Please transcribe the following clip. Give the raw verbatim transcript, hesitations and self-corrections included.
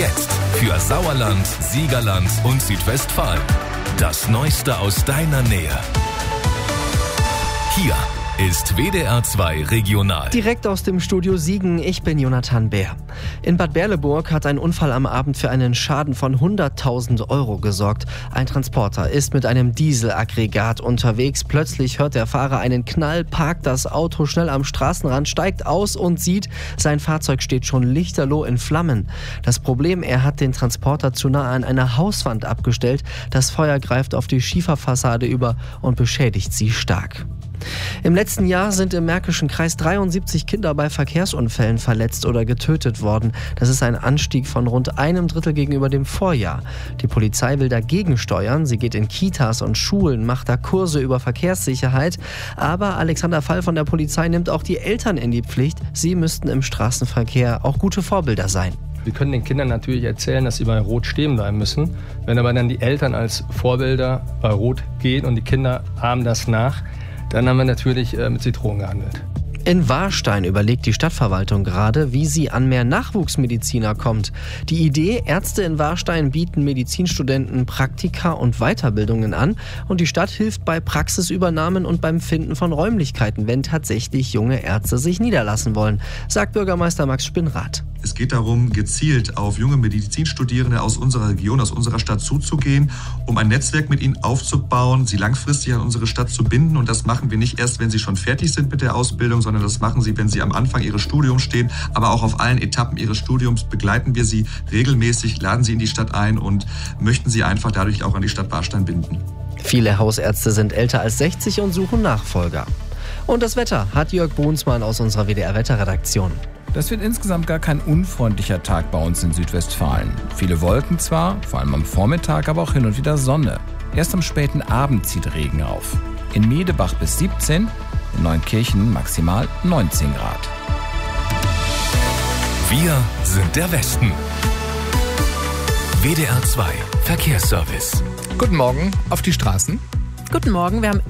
Jetzt für Sauerland, Siegerland und Südwestfalen. Das Neueste aus deiner Nähe. Hier ist W D R zwei Regional. Direkt aus dem Studio Siegen, ich bin Jonathan Bär. In Bad Berleburg hat ein Unfall am Abend für einen Schaden von hunderttausend Euro gesorgt. Ein Transporter ist mit einem Dieselaggregat unterwegs. Plötzlich hört der Fahrer einen Knall, parkt das Auto schnell am Straßenrand, steigt aus und sieht, sein Fahrzeug steht schon lichterloh in Flammen. Das Problem, er hat den Transporter zu nah an einer Hauswand abgestellt. Das Feuer greift auf die Schieferfassade über und beschädigt sie stark. Im letzten Jahr sind im Märkischen Kreis dreiundsiebzig Kinder bei Verkehrsunfällen verletzt oder getötet worden. Das ist ein Anstieg von rund einem Drittel gegenüber dem Vorjahr. Die Polizei will dagegen steuern. Sie geht in Kitas und Schulen, macht da Kurse über Verkehrssicherheit. Aber Alexander Fall von der Polizei nimmt auch die Eltern in die Pflicht. Sie müssten im Straßenverkehr auch gute Vorbilder sein. Wir können den Kindern natürlich erzählen, dass sie bei Rot stehen bleiben müssen. Wenn aber dann die Eltern als Vorbilder bei Rot gehen und die Kinder ahmen das nach, dann haben wir natürlich äh, mit Zitronen gehandelt. In Warstein überlegt die Stadtverwaltung gerade, wie sie an mehr Nachwuchsmediziner kommt. Die Idee, Ärzte in Warstein bieten Medizinstudenten Praktika und Weiterbildungen an und die Stadt hilft bei Praxisübernahmen und beim Finden von Räumlichkeiten, wenn tatsächlich junge Ärzte sich niederlassen wollen, sagt Bürgermeister Max Spinnrath. Es geht darum, gezielt auf junge Medizinstudierende aus unserer Region, aus unserer Stadt zuzugehen, um ein Netzwerk mit ihnen aufzubauen, sie langfristig an unsere Stadt zu binden. Und das machen wir nicht erst, wenn sie schon fertig sind mit der Ausbildung, sondern das machen sie, wenn sie am Anfang ihres Studiums stehen. Aber auch auf allen Etappen ihres Studiums begleiten wir sie regelmäßig, laden sie in die Stadt ein und möchten sie einfach dadurch auch an die Stadt Warstein binden. Viele Hausärzte sind älter als sechzig und suchen Nachfolger. Und das Wetter hat Jörg Brunsmann aus unserer W D R-Wetterredaktion. Das wird insgesamt gar kein unfreundlicher Tag bei uns in Südwestfalen. Viele Wolken zwar, vor allem am Vormittag, aber auch hin und wieder Sonne. Erst am späten Abend zieht Regen auf. In Medebach bis siebzehn, in Neunkirchen maximal neunzehn Grad. Wir sind der Westen. W D R zwei Verkehrsservice. Guten Morgen auf die Straßen. Guten Morgen, wir haben